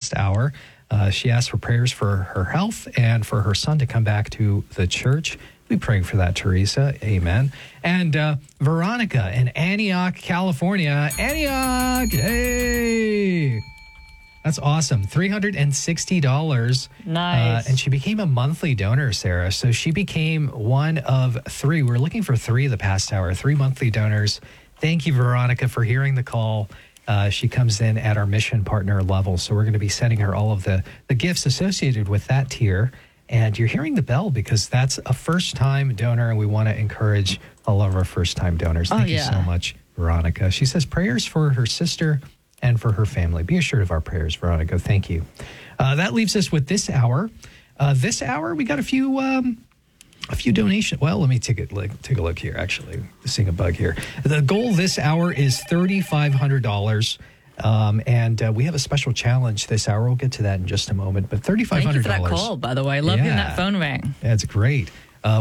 last hour. She asked for prayers for her health and for her son to come back to the church. We're praying for that, Teresa. Amen. And Veronica in Antioch, California. Antioch! Hey! That's awesome. $360. Nice. And she became a monthly donor, Sarah. So she became one of 3. We're looking for 3 the past hour, 3 monthly donors. Thank you, Veronica, for hearing the call. She comes in at our mission partner level. So we're going to be sending her all of the gifts associated with that tier. And you're hearing the bell because that's a first-time donor, and we want to encourage all of our first-time donors. Thank you so much, Veronica. She says prayers for her sister and for her family. Be assured of our prayers, Veronica. Thank you. That leaves us with this hour. This hour, we got a few donations. Well, let me take a look here, actually. Seeing a bug here. The goal this hour is $3,500. And we have a special challenge this hour. We'll get to that in just a moment. But $3,500. Thank you for that call, by the way. I love hearing that phone ring. That's great.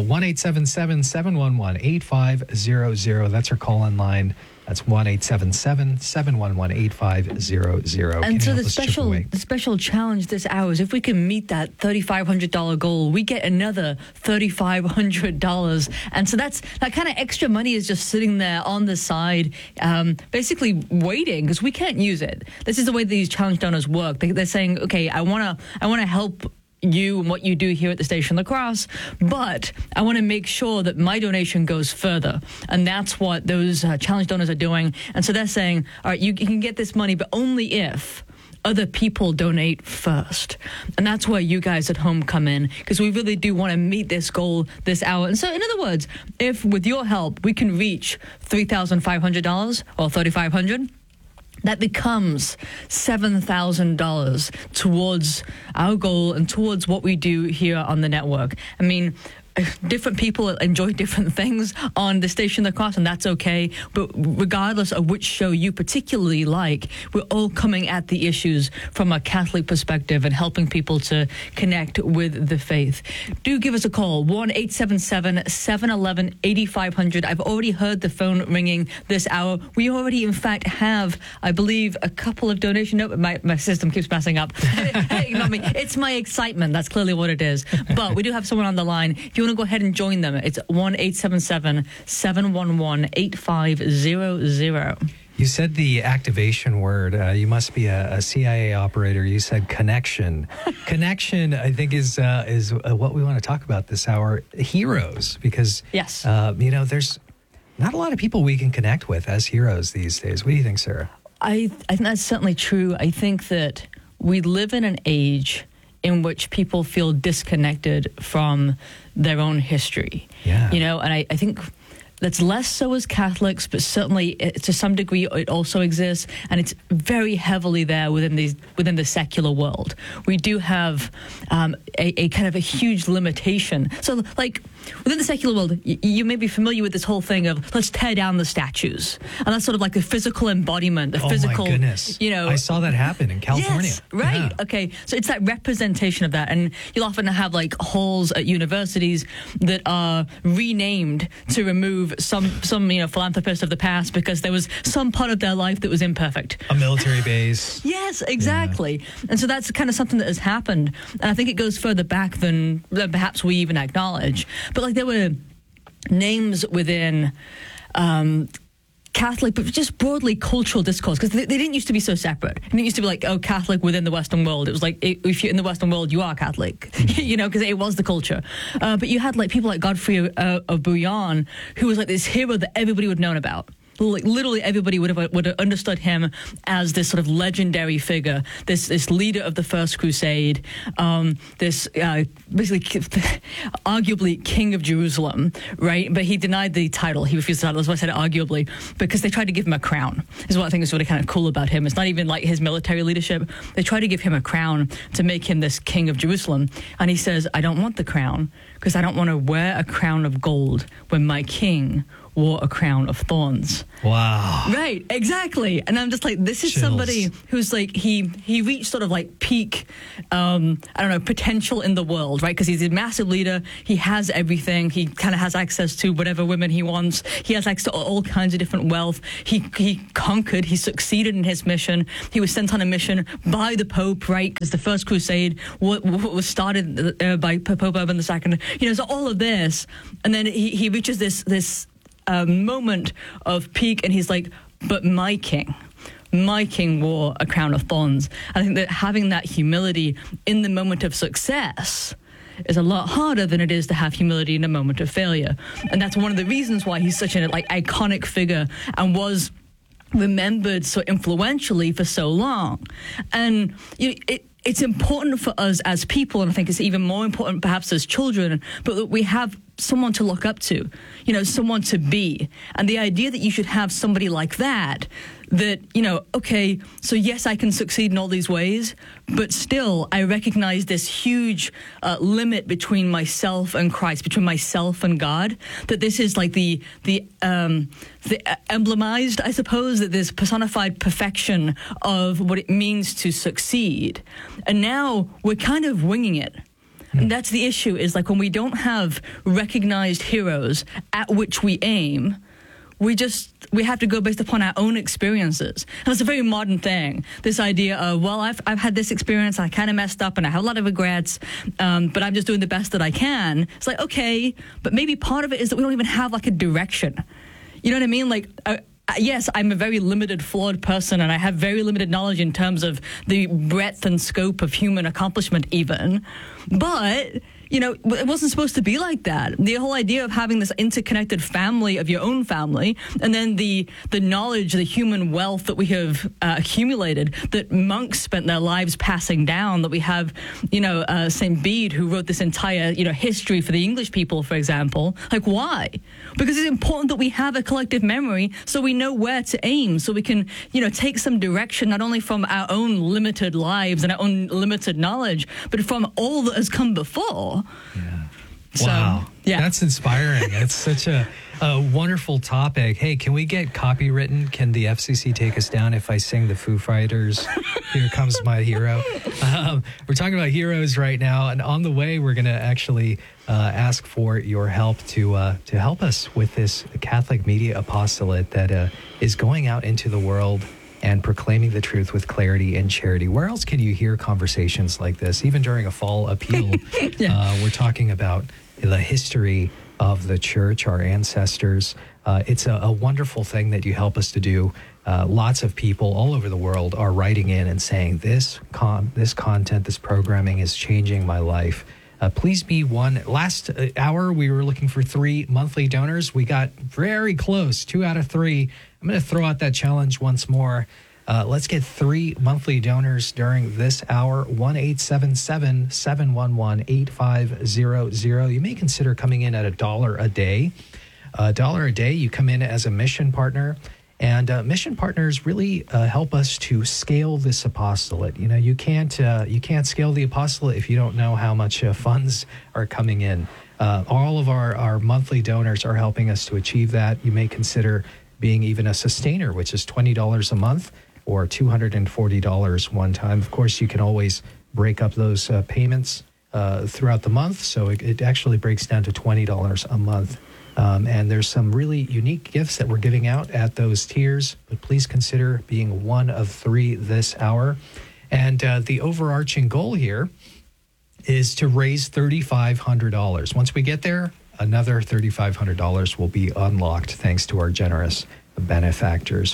1-877-711-8500. That's our call-in line. That's 1-877-711-8500. And so the special challenge this hour is if we can meet that $3,500 goal, we get another $3,500. And so that kind of extra money is just sitting there on the side, basically waiting because we can't use it. This is the way these challenge donors work. They're saying, okay, I want to help you and what you do here at the Station La Crosse, but I want to make sure that my donation goes further. And that's what those challenge donors are doing. And so they're saying, all right, you can get this money, but only if other people donate first. And that's where you guys at home come in, because we really do want to meet this goal this hour. And so in other words, if with your help we can reach $3,500 or $3,500, that becomes $7,000 towards our goal and towards what we do here on the network. I mean, different people enjoy different things on the Station La Crosse, and that's okay. But regardless of which show you particularly like, we're all coming at the issues from a Catholic perspective and helping people to connect with the faith. Do give us a call, 1-877-711-8500. I've already heard the phone ringing this hour. We already, in fact, have, I believe, a couple of donations. No, my system keeps messing up. Ignore me. It's my excitement. That's clearly what it is. But we do have someone on the line. If you want to go ahead and join them, it's 1-877-711-8500. You said the activation word. You must be a CIA operator. You said connection. Connection, I think, is what we want to talk about this hour. Heroes, because yes, there's not a lot of people we can connect with as heroes these days. What do you think, Sarah? I think that's certainly true. I think that we live in an age in which people feel disconnected from their own history. Yeah. And I think that's less so as Catholics, but certainly to some degree it also exists, and it's very heavily there within the secular world. We do have a kind of a huge limitation. So, like, within the secular world, you may be familiar with this whole thing of let's tear down the statues, and that's sort of like the physical embodiment, the physical. Oh my goodness! I saw that happen in California. Yes, right. Yeah. Okay, so it's that representation of that, and you'll often have like halls at universities that are renamed to remove some philanthropist of the past because there was some part of their life that was imperfect. A military base. Yes, exactly. Yeah. And so that's kind of something that has happened. And I think it goes further back than perhaps we even acknowledge. But like there were names within Catholic, but just broadly cultural discourse, because they didn't used to be so separate. It didn't used to be like, oh, Catholic within the Western world. It was like, if you're in the Western world, you are Catholic, because it was the culture. But you had like people like Godfrey of Bouillon, who was like this hero that everybody would have known about. Like literally everybody would have understood him as this sort of legendary figure, this leader of the First Crusade, this basically arguably King of Jerusalem, right? But he denied the title. He refused the title. That's why I said arguably, because they tried to give him a crown. Is what I think is really kind of cool about him. It's not even like his military leadership. They tried to give him a crown to make him this King of Jerusalem, and he says, "I don't want the crown because I don't want to wear a crown of gold when my King wore a crown of thorns. Wow. Right, exactly. And I'm just like, this is Chills. somebody who's like, he reached sort of like peak, potential in the world, right? Because he's a massive leader. He has everything. He kind of has access to whatever women he wants. He has access to all kinds of different wealth. He conquered. He succeeded in his mission. He was sent on a mission by the Pope, right? Because the First Crusade was started by Pope Urban II. So all of this. And then he reaches this moment of peak, and he's like, but my king wore a crown of thorns. I think that having that humility in the moment of success is a lot harder than it is to have humility in a moment of failure. And that's one of the reasons why he's such an iconic figure and was remembered so influentially for so long. And it's important for us as people, and I think it's even more important perhaps as children, but that we have someone to look up to, someone to be. And the idea that you should have somebody like that, okay, so yes, I can succeed in all these ways, but still I recognize this huge limit between myself and Christ, between myself and God, that this is like the emblemized, I suppose, that this personified perfection of what it means to succeed. And now we're kind of winging it. And that's the issue, is like when we don't have recognized heroes at which we aim, we have to go based upon our own experiences. And it's a very modern thing, this idea of, well, I've had this experience, I kind of messed up and I have a lot of regrets, but I'm just doing the best that I can. It's like, okay, but maybe part of it is that we don't even have like a direction. You know what I mean? Like, yes, I'm a very limited, flawed person, and I have very limited knowledge in terms of the breadth and scope of human accomplishment even. But, it wasn't supposed to be like that. The whole idea of having this interconnected family of your own family, and then the knowledge, the human wealth that we have accumulated, that monks spent their lives passing down, that we have, St. Bede, who wrote this entire, history for the English people, for example. Like, why? Because it's important that we have a collective memory so we know where to aim, so we can, take some direction, not only from our own limited lives and our own limited knowledge, but from all that has come before. Yeah. So, wow. Yeah. That's inspiring. It's such a wonderful topic. Hey, can we get copywritten? Can the FCC take us down if I sing the Foo Fighters, Here Comes My Hero? We're talking about heroes right now, and on the way, we're going to actually ask for your help to help us with this Catholic media apostolate that is going out into the world and proclaiming the truth with clarity and charity. Where else can you hear conversations like this? Even during a fall appeal, we're talking about the history of the church, our ancestors. It's a wonderful thing that you help us to do. Lots of people all over the world are writing in and saying, this content, this programming is changing my life. Please be one. Last hour, we were looking for 3 monthly donors. We got very close, 2 out of 3. I'm going to throw out that challenge once more. Let's get 3 monthly donors during this hour. 1-877-711-8500. You may consider coming in at $1 a day. $1 a day, you come in as a mission partner. And mission partners really help us to scale this apostolate. You can't scale the apostolate if you don't know how much funds are coming in. All of our monthly donors are helping us to achieve that. You may consider being even a sustainer, which is $20 a month or $240 one time. Of course, you can always break up those payments throughout the month, so it actually breaks down to $20 a month. And there's some really unique gifts that we're giving out at those tiers, but please consider being one of 3 this hour. And the overarching goal here is to raise $3,500. Once we get there, another $3,500 will be unlocked thanks to our generous benefactors.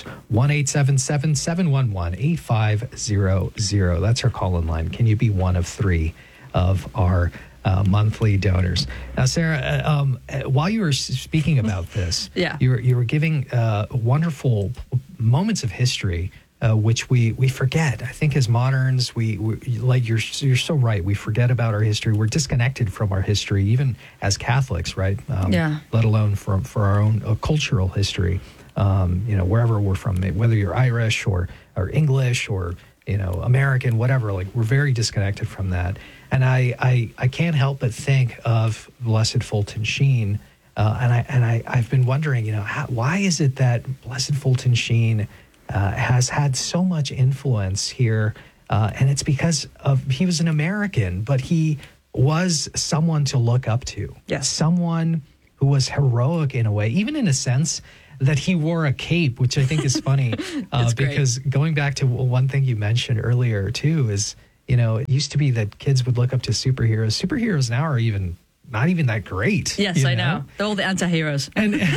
1-877-711-8500. That's our call-in line. Can you be one of 3 of our monthly donors? Now, Sarah, while you were speaking about this, you were giving wonderful moments of history, which we forget. I think as moderns, we like you're so right. We forget about our history. We're disconnected from our history, even as Catholics, right? Let alone for our own cultural history. Wherever we're from, whether you're Irish or English or American, whatever. Like, we're very disconnected from that. And I can't help but think of Blessed Fulton Sheen I've been wondering, why is it that Blessed Fulton Sheen has had so much influence here? And it's because he was an American, but he was someone to look up to. Yes. Someone who was heroic in a way, even in a sense that he wore a cape, which I think is funny. Because going back to one thing you mentioned earlier, too, is, it used to be that kids would look up to superheroes. Superheroes now are not even that great. Yes, I know. They're all the anti-heroes.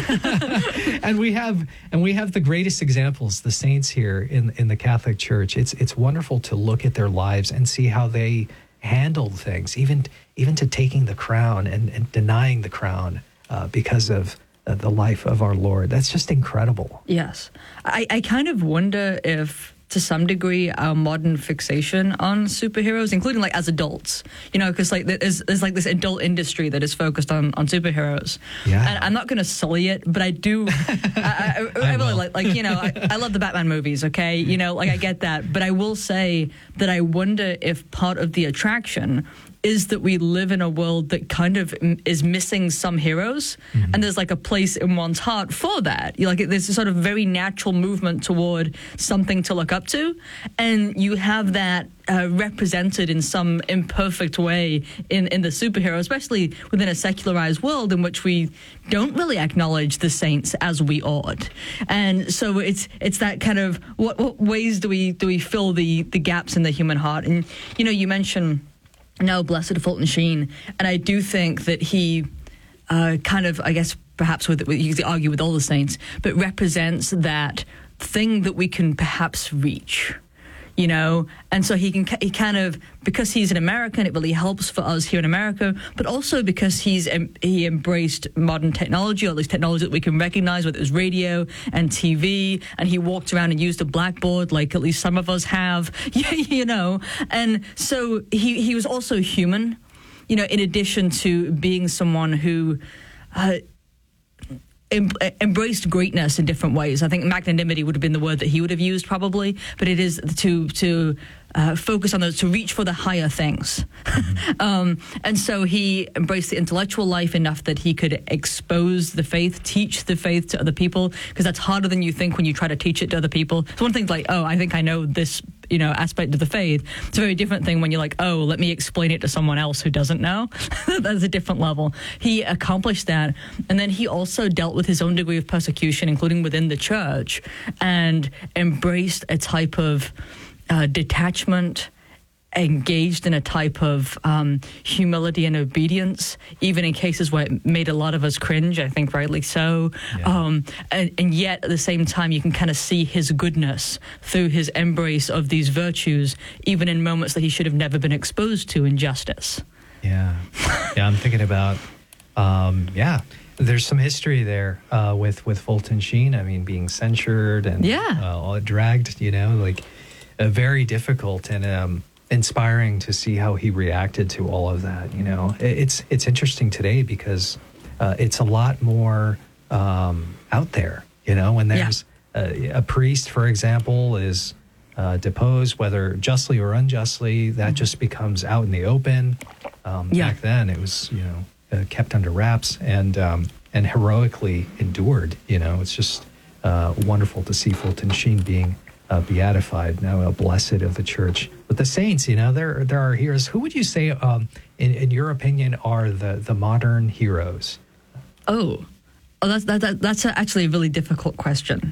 And we have the greatest examples, the saints here in the Catholic Church. It's wonderful to look at their lives and see how they handled things, even to taking the crown and denying the crown because of the life of our Lord. That's just incredible. Yes. I kind of wonder if, to some degree, our modern fixation on superheroes, including as adults, because there's like this adult industry that is focused on superheroes. Yeah. And I'm not going to sully it, but I do. I really I love the Batman movies. Okay, I get that, but I will say that I wonder if part of the attraction is that we live in a world that kind of is missing some heroes, and there's a place in one's heart for that. There's a sort of very natural movement toward something to look up to, and you have that represented in some imperfect way in the superhero, especially within a secularized world in which we don't really acknowledge the saints as we ought. And so it's that kind of what ways do we fill the gaps in the human heart? And you mentioned Blessed Fulton Sheen, and I do think that he kind of, I guess, perhaps you could argue with all the saints, but represents that thing that we can perhaps reach. And so he kind of, because he's an American, it really helps for us here in America, but also because he embraced modern technology, or at least technology that we can recognize, whether it was radio and TV, and he walked around and used a blackboard like at least some of us have, and so he was also human, in addition to being someone who embraced greatness in different ways. I think magnanimity would have been the word that he would have used probably, but it is to focus on those, to reach for the higher things. And so he embraced the intellectual life enough that he could expose the faith, teach the faith to other people, because that's harder than you think when you try to teach it to other people. It's one thing I think I know this aspect of the faith. It's a very different thing when you're let me explain it to someone else who doesn't know. That's a different level. He accomplished that, and then he also dealt with his own degree of persecution, including within the church, and embraced a type of detachment, engaged in a type of humility and obedience, even in cases where it made a lot of us cringe, I think rightly so. Yeah. And yet at the same time, you can kind of see his goodness through his embrace of these virtues, even in moments that he should have never been exposed to in justice. Yeah. I'm thinking about, there's some history there with Fulton Sheen. I mean, being censured and dragged, very difficult and inspiring to see how he reacted to all of that. It's interesting today because it's a lot more out there. When there's a priest, for example, is deposed, whether justly or unjustly, that just becomes out in the open. Back then, it was kept under wraps and heroically endured. It's just wonderful to see Fulton Sheen being beatified, now a blessed of the church. But the saints, there are heroes. Who would you say, in your opinion, are the modern heroes? Oh, that's actually a really difficult question.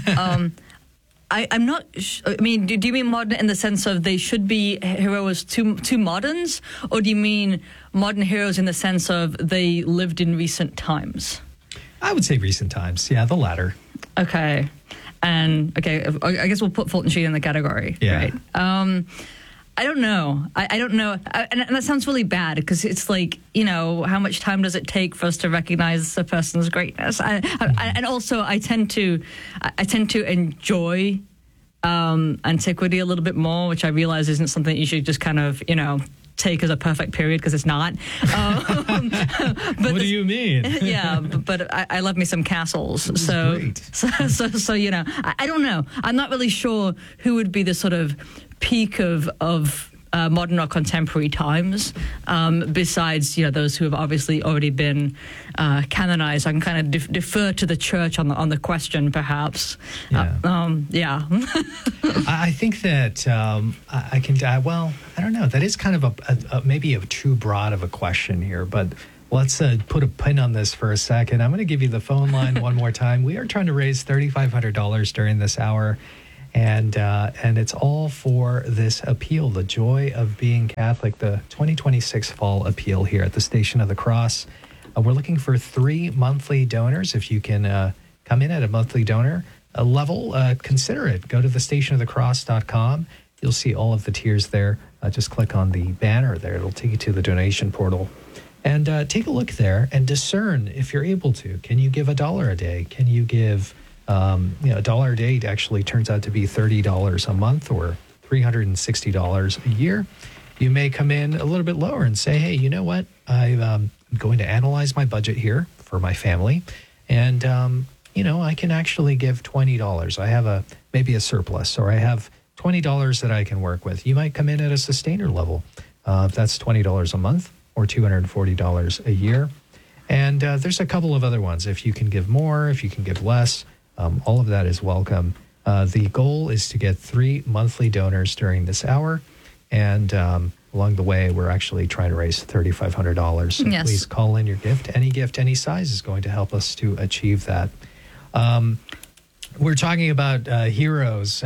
I'm not. I mean, do you mean modern in the sense of they should be heroes to moderns, or do you mean modern heroes in the sense of they lived in recent times? I would say recent times. Yeah, the latter. Okay. And I guess we'll put Fulton Sheen in the category, right? I don't know. I don't know. And that sounds really bad because it's how much time does it take for us to recognize a person's greatness? And also, I tend to enjoy antiquity a little bit more, which I realize isn't something you should just kind of, take as a perfect period, because it's not. But what do you mean? Yeah, but I love me some castles. Great. So I don't know. I'm not really sure who would be the sort of peak of modern or contemporary times. Besides, those who have obviously already been canonized, I can kind of defer to the church on the question, perhaps. Yeah. I think that I can. Well, I don't know. That is kind of maybe a too broad of a question here, but. Let's put a pin on this for a second. I'm going to give you the phone line one more time. We are trying to raise $3,500 during this hour, and it's all for this appeal, the Joy of Being Catholic, the 2026 fall appeal here at the Station of the Cross. We're looking for 3 monthly donors. If you can come in at a monthly donor level, consider it. Go to thestationofthecross.com. You'll see all of the tiers there. Just click on the banner there. It'll take you to the donation portal. And take a look there and discern if you're able to. Can you give $1 a day? Can you give, $1 a day actually turns out to be $30 a month or $360 a year. You may come in a little bit lower and say, hey, you know what? I'm going to analyze my budget here for my family. And, I can actually give $20. I have maybe a surplus, or I have $20 that I can work with. You might come in at a sustainer level. If that's $20 a month. Or $240 a year. And there's a couple of other ones. If you can give more, if you can give less, all of that is welcome. The goal is to get 3 monthly donors during this hour. And along the way, we're actually trying to raise $3,500. So yes. Please call in your gift. Any size is going to help us to achieve that. We're talking about heroes.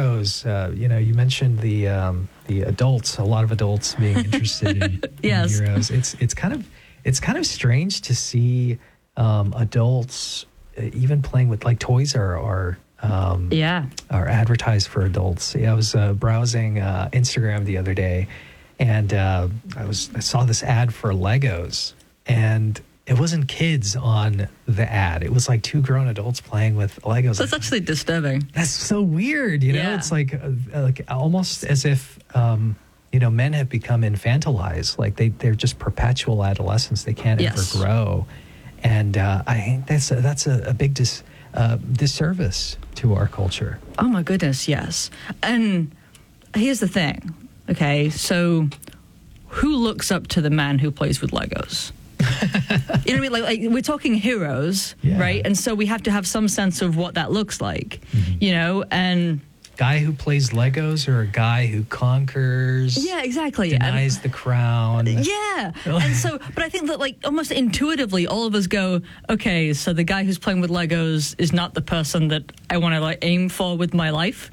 You mentioned the adults. A lot of adults being interested in, yes. in heroes. It's kind of strange to see adults even playing with, like, toys are advertised for adults. I was browsing Instagram the other day, and I saw this ad for Legos, and it wasn't kids on the ad. It was like 2 grown adults playing with Legos. That's actually disturbing. That's so weird, Yeah. It's like almost as if men have become infantilized. Like they're just perpetual adolescents. They can't ever grow, and I think that's a big disservice to our culture. Oh my goodness, yes. And here's the thing. Okay, so who looks up to the man who plays with Legos? You know what I mean? Like we're talking heroes, right? And so we have to have some sense of what that looks like, and guy who plays Legos or a guy who conquers, exactly, denies the crown. Yeah. And so, but I think that, like, almost intuitively, all of us go, okay, so the guy who's playing with Legos is not the person that I want to, like, aim for with my life,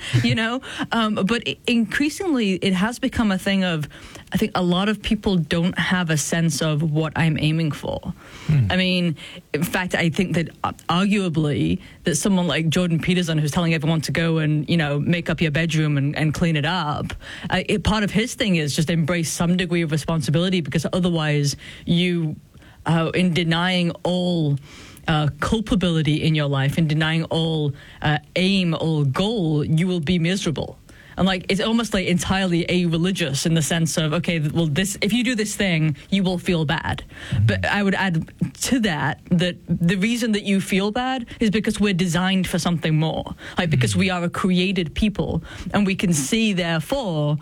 but increasingly it has become a thing of, I think a lot of people don't have a sense of what I'm aiming for. I mean, in fact, I think that arguably that someone like Jordan Peterson, who's telling everyone to go and, make up your bedroom and clean it up, part of his thing is just embrace some degree of responsibility, because otherwise you, in denying all culpability in your life, in denying all aim, all goal, you will be miserable. And like, it's almost like entirely a-religious in the sense of, okay, well, if you do this thing, you will feel bad. But I would add to that the reason that you feel bad is because we're designed for something more. Like, because we are a created people, and we can see, therefore,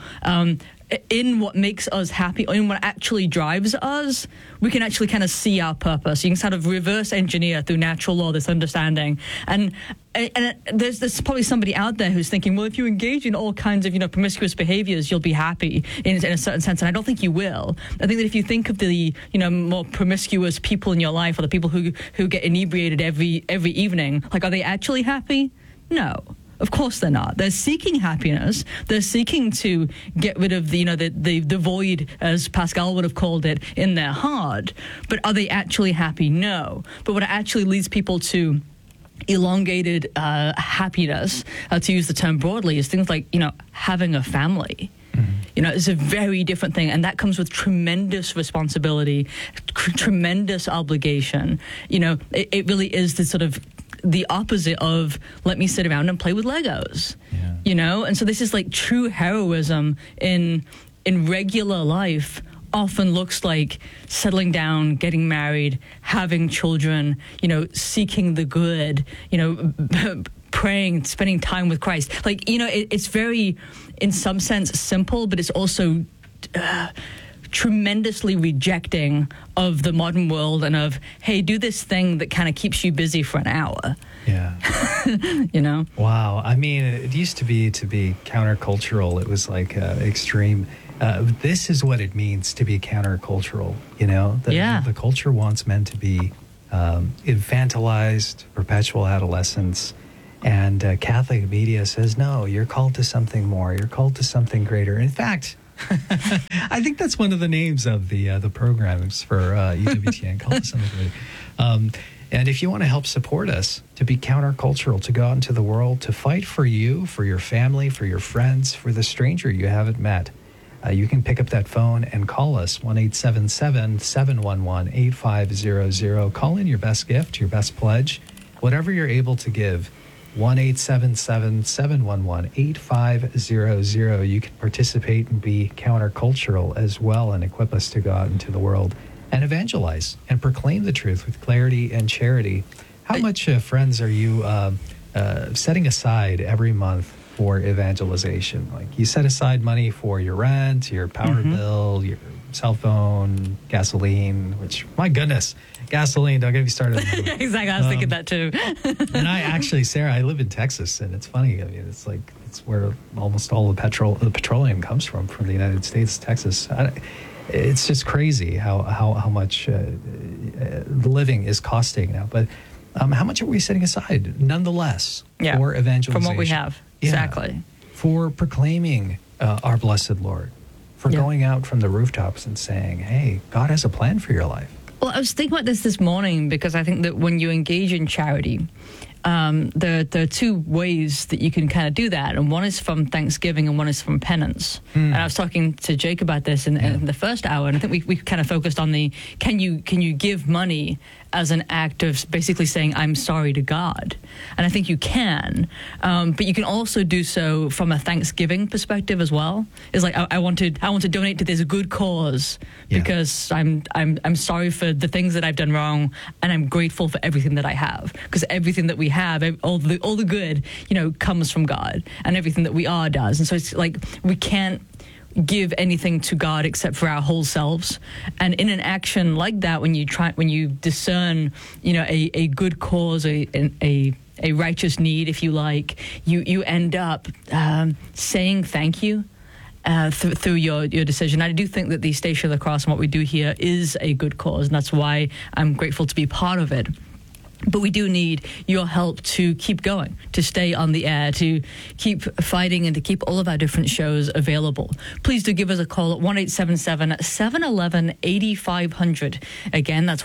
in what makes us happy, or in what actually drives us, we can actually kind of see our purpose. You can sort of reverse engineer through natural law this understanding. And there's probably somebody out there who's thinking, well, if you engage in all kinds of, promiscuous behaviors, you'll be happy in a certain sense. And I don't think you will. I think that if you think of the, more promiscuous people in your life, or the people who get inebriated every evening, like, are they actually happy? No. Of course they're not. They're seeking happiness. They're seeking to get rid of the void, as Pascal would have called it, in their heart. But are they actually happy? No. But what actually leads people to elongated happiness, to use the term broadly, is things like, having a family. It's a very different thing, and that comes with tremendous responsibility, tremendous obligation. It really is the sort of the opposite of let me sit around and play with Legos, and so this is like true heroism in regular life. Often looks like settling down, getting married, having children, seeking the good, praying, spending time with Christ. Like, you know, it's very, in some sense, simple, but it's also tremendously rejecting of the modern world and of, hey, do this thing that kind of keeps you busy for an hour. Yeah. You know? Wow. I mean, it used to be countercultural. It was like extreme. This is what it means to be countercultural, you know? The culture wants men to be infantilized, perpetual adolescence. And Catholic media says, no, you're called to something more. You're called to something greater. In fact, I think that's one of the names of the programs for EWTN, called to something greater. And if you want to help support us, to be countercultural, to go out into the world, to fight for you, for your family, for your friends, for the stranger you haven't met, you can pick up that phone and call us, 1-877-711-8500. Call in your best gift, your best pledge, whatever you're able to give. 1-877-711-8500. You can participate and be countercultural as well and equip us to go out into the world and evangelize and proclaim the truth with clarity and charity. How much, friends, are you setting aside every month for evangelization? Like, you set aside money for your rent, your power bill, your cell phone, gasoline, which, my goodness, gasoline, don't get me started. Exactly, I was thinking that too. And I actually, Sarah, I live in Texas, and it's funny. I mean, it's like, it's where almost all the petroleum comes from the United States, Texas. It's just crazy how much living is costing now. But how much are we setting aside, nonetheless, for evangelization? From what we have, exactly. For proclaiming our blessed Lord, for going out from the rooftops and saying, hey, God has a plan for your life. Well, I was thinking about this morning because I think that when you engage in charity, there are two ways that you can kind of do that. And one is from thanksgiving and one is from penance. And I was talking to Jake about this in the first hour, and I think we kind of focused on the, can you give money as an act of basically saying, I'm sorry to God? And I think you can, but you can also do so from a thanksgiving perspective as well. It's like, I want to donate to this good cause because I'm sorry for the things that I've done wrong, and I'm grateful for everything that I have, because everything that we have, all the good, you know, comes from God, and everything that we are does. And so it's like, we can't give anything to God except for our whole selves. And in an action like that, when you discern, you know, a good cause, a righteous need, if you like, you end up saying thank you through your decision. I do think that the Station of the Cross and what we do here is a good cause, and that's why I'm grateful to be part of it. But we do need your help to keep going, to stay on the air, to keep fighting, and to keep all of our different shows available. Please do give us a call at 1-877-711-8500. Again, that's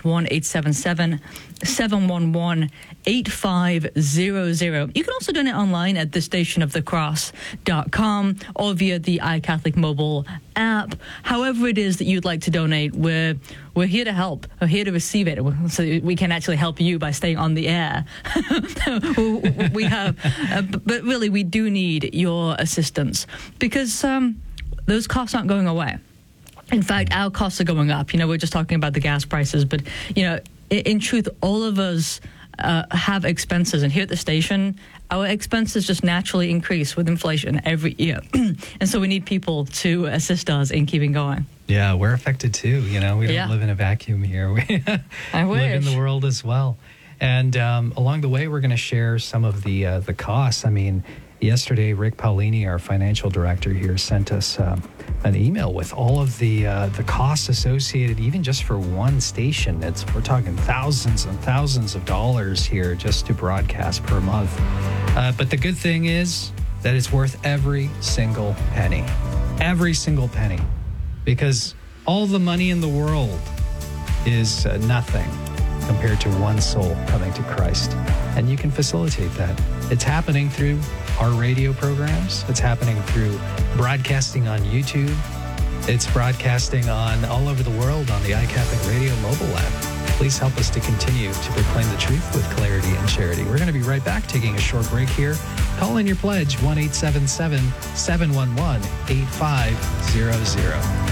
1-877-711-8500. You can also donate online at thestationofthecross.com or via the iCatholic mobile app. However it is that you'd like to donate, we're here to help. We're here to receive it, so we can actually help you by staying on the air. We have, but really, we do need your assistance, because those costs aren't going away. In fact, our costs are going up. You know, we're just talking about the gas prices, but, you know, in truth, all of us have expenses, and here at the station, our expenses just naturally increase with inflation every year. And so we need people to assist us in keeping going. Yeah, we're affected too. You know, we don't live in a vacuum here. We I wish. live in the world as well. And along the way, we're going to share some of the costs. I mean, yesterday, Rick Paulini, our financial director here, sent us an email with all of the costs associated, even just for one station. We're talking thousands and thousands of dollars here just to broadcast per month. But the good thing is that it's worth every single penny. Every single penny. Because all the money in the world is nothing compared to one soul coming to Christ. And you can facilitate that. It's happening through our radio programs. It's happening through broadcasting on YouTube. It's broadcasting on all over the world on the iCatholic Radio mobile app. Please help us to continue to proclaim the truth with clarity and charity. We're going to be right back, taking a short break here. Call in your pledge, 1-877-711-8500.